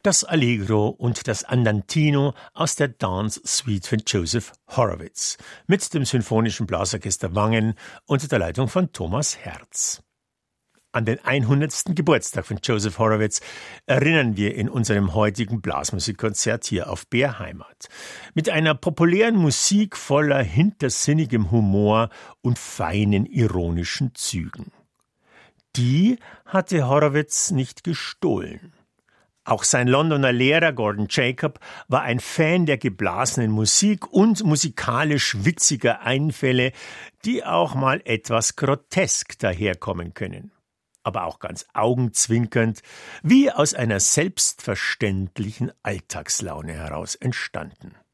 Das Allegro und das Andantino aus der Dance Suite von Joseph Horowitz mit dem Symphonischen Blasorchester Wangen unter der Leitung von Thomas Herz. An den 100. Geburtstag von Joseph Horowitz erinnern wir in unserem heutigen Blasmusikkonzert hier auf BR Heimat. Mit einer populären Musik voller hintersinnigem Humor und feinen ironischen Zügen. Die hatte Horowitz nicht gestohlen. Auch sein Londoner Lehrer Gordon Jacob war ein Fan der geblasenen Musik und musikalisch witziger Einfälle, die auch mal etwas grotesk daherkommen können. Aber auch ganz augenzwinkernd, wie aus einer selbstverständlichen Alltagslaune heraus entstanden.